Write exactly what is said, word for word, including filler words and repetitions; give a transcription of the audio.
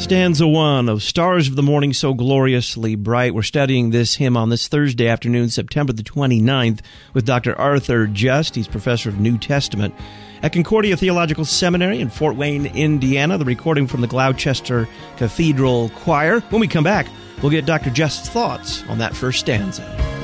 Stanza one of Stars of the Morning So Gloriously Bright. We're studying this hymn on this Thursday afternoon, September the twenty-ninth, with Doctor Arthur Just. He's professor of New Testament at Concordia Theological Seminary in Fort Wayne, Indiana. The recording from the Gloucester Cathedral Choir. When we come back, we'll get Doctor Just's thoughts on that first stanza.